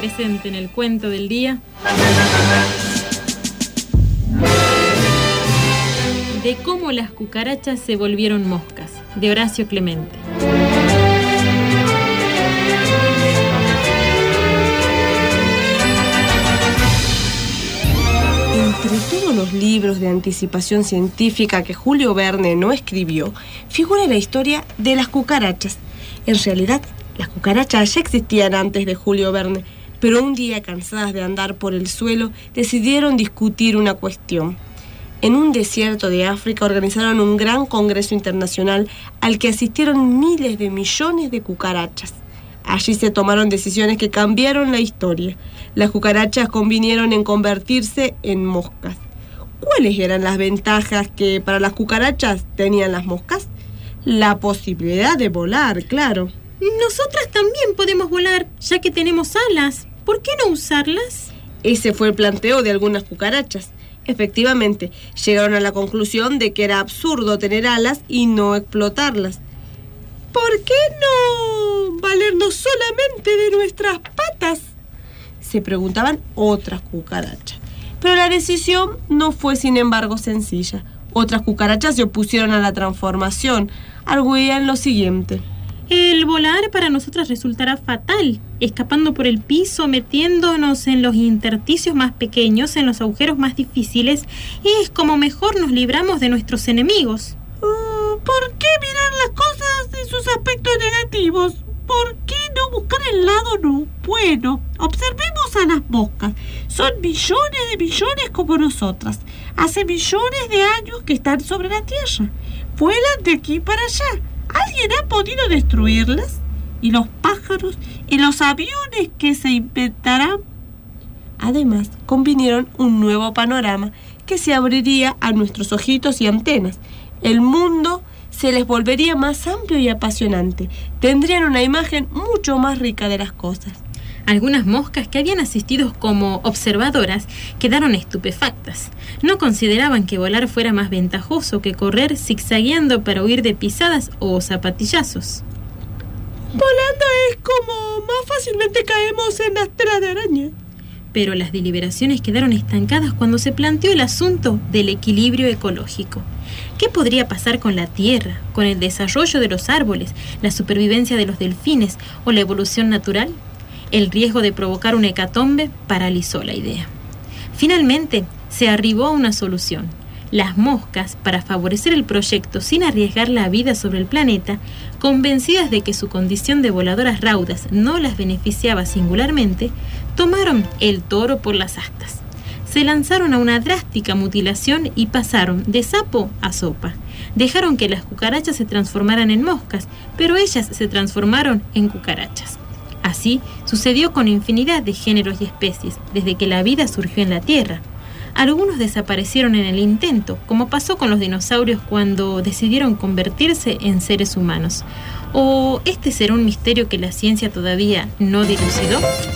presente en el cuento del día de cómo las cucarachas se volvieron moscas, de Horacio Clemente. Entre todos los libros de anticipación científica que Julio Verne no escribió, figura la historia de las cucarachas. En realidad, las cucarachas ya existían antes de Julio Verne, pero un día, cansadas de andar por el suelo, decidieron discutir una cuestión. En un desierto de África organizaron un gran congreso internacional al que asistieron miles de millones de cucarachas. Allí se tomaron decisiones que cambiaron la historia. Las cucarachas convinieron en convertirse en moscas. ¿Cuáles eran las ventajas que para las cucarachas tenían las moscas? La posibilidad de volar, claro. Nosotras también podemos volar, ya que tenemos alas. ¿Por qué no usarlas? Ese fue el planteo de algunas cucarachas. Efectivamente, llegaron a la conclusión de que era absurdo tener alas y no explotarlas. ¿Por qué no valernos solamente de nuestras patas?, se preguntaban otras cucarachas. Pero la decisión no fue, sin embargo, sencilla. Otras cucarachas se opusieron a la transformación. Arguían lo siguiente: el volar para nosotras resultará fatal, escapando por el piso, metiéndonos en los intersticios más pequeños, en los agujeros más difíciles. Es como mejor nos libramos de nuestros enemigos. ¿Por qué mirar las cosas en sus aspectos negativos? ¿Por qué no buscar el lado no bueno? Observemos a las moscas. Son millones de millones como nosotras. Hace millones de años que están sobre la Tierra. Vuelan de aquí para allá. ¿Alguien ha podido destruirlas? ¿Y los pájaros? ¿Y los aviones que se inventarán? Además, convinieron un nuevo panorama que se abriría a nuestros ojitos y antenas. El mundo se les volvería más amplio y apasionante. Tendrían una imagen mucho más rica de las cosas. Algunas moscas que habían asistido como observadoras quedaron estupefactas. No consideraban que volar fuera más ventajoso que correr zigzagueando para huir de pisadas o zapatillazos. Volando es como más fácilmente caemos en las telas de araña. Pero las deliberaciones quedaron estancadas cuando se planteó el asunto del equilibrio ecológico. ¿Qué podría pasar con la Tierra, con el desarrollo de los árboles, la supervivencia de los delfines o la evolución natural? El riesgo de provocar una hecatombe paralizó la idea. Finalmente, se arribó a una solución. Las moscas, para favorecer el proyecto sin arriesgar la vida sobre el planeta, convencidas de que su condición de voladoras raudas no las beneficiaba singularmente, tomaron el toro por las astas. Se lanzaron a una drástica mutilación y pasaron de sapo a sopa. Dejaron que las cucarachas se transformaran en moscas, pero ellas se transformaron en cucarachas. Así sucedió con infinidad de géneros y especies, desde que la vida surgió en la Tierra. Algunos desaparecieron en el intento, como pasó con los dinosaurios cuando decidieron convertirse en seres humanos. ¿O este será un misterio que la ciencia todavía no dilucidó?